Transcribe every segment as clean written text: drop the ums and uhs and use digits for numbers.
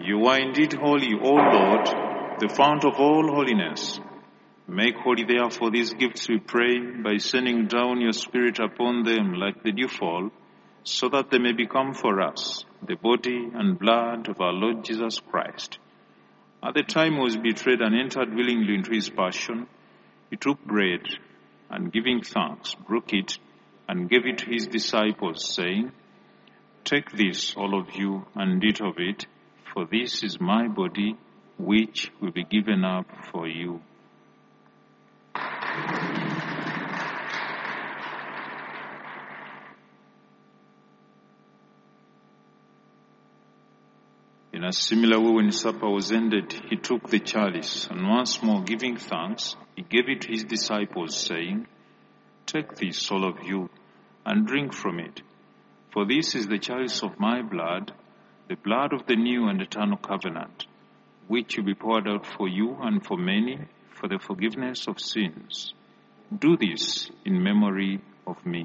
You are indeed holy, O Lord, the fount of all holiness. Make holy therefore these gifts, we pray, by sending down your Spirit upon them like the dewfall, so that they may become for us the body and blood of our Lord Jesus Christ. At the time he was betrayed and entered willingly into his passion, he took bread, and giving thanks, broke it, and gave it to his disciples, saying, "Take this, all of you, and eat of it, for this is my body, which will be given up for you." In a similar way, when supper was ended, he took the chalice, and once more giving thanks, he gave it to his disciples, saying, "Take this, all of you, and drink from it, for this is the chalice of my blood, the blood of the new and eternal covenant, which will be poured out for you and for many for the forgiveness of sins. Do this in memory of me."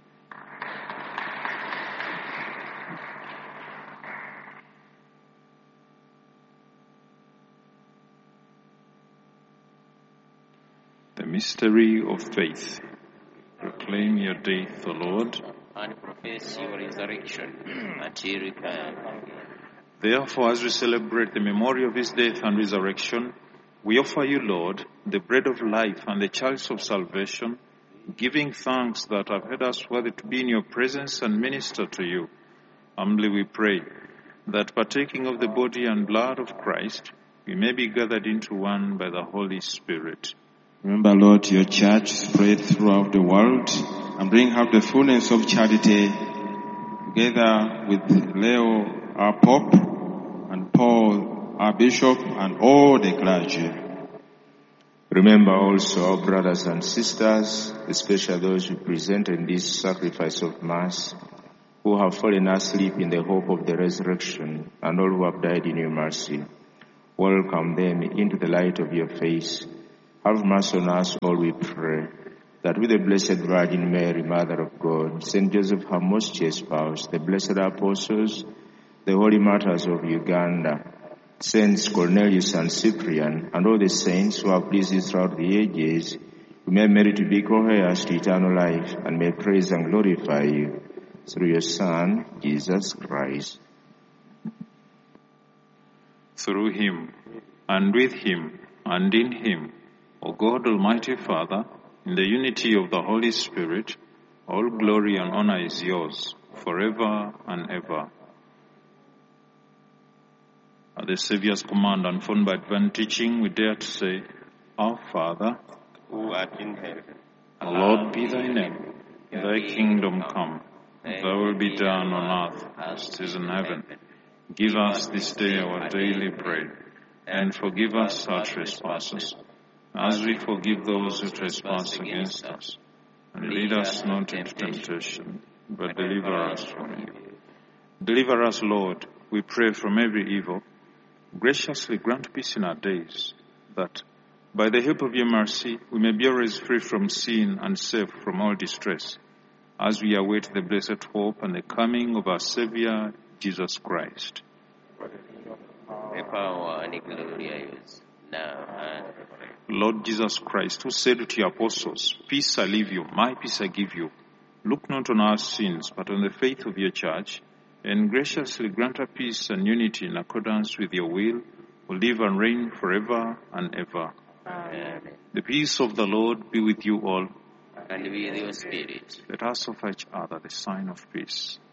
The mystery of faith. Proclaim your death, O Lord, and profess your resurrection until you come. Therefore, as we celebrate the memory of his death and resurrection, we offer you, Lord, the bread of life and the chalice of salvation, giving thanks that have had us worthy to be in your presence and minister to you. Humbly we pray that, partaking of the body and blood of Christ, we may be gathered into one by the Holy Spirit. Remember, Lord, your church spread throughout the world and bring out the fullness of charity, together with Leo, our Pope, and Paul, our Bishop, and all the clergy. Remember also our brothers and sisters, especially those who present in this sacrifice of Mass, who have fallen asleep in the hope of the resurrection, and all who have died in your mercy. Welcome them into the light of your face. Have mercy on us all, we pray, that with the Blessed Virgin Mary, Mother of God, Saint Joseph, her most chaste spouse, the blessed apostles, the holy martyrs of Uganda, Saints Cornelius and Cyprian, and all the saints who have pleased you throughout the ages, we may merit to be co-heirs to eternal life, and may praise and glorify you through your Son, Jesus Christ. Through him, and with him, and in him, O God, Almighty Father, in the unity of the Holy Spirit, all glory and honor is yours, forever and ever. At the Saviour's command and informed by divine teaching, we dare to say, Our Father, Who art in heaven, hallowed be thy name. Thy kingdom come. Thy will be done on earth as it is in heaven. Give us this day our daily bread, and forgive us our trespasses, as we forgive those who trespass against us. And lead us not into temptation, but deliver us from evil. Deliver us, Lord, we pray, from every evil. Graciously grant peace in our days, that, by the help of your mercy, we may be always free from sin and safe from all distress, as we await the blessed hope and the coming of our Savior, Jesus Christ. the power and the glory are yours, now and forever. Lord Jesus Christ, who said to your apostles, "Peace I leave you, my peace I give you," look not on our sins, but on the faith of your church, and graciously grant her peace and unity in accordance with your will, who live and reign forever and ever. Amen. The peace of the Lord be with you all. And with your spirit. Let us offer each other the sign of peace.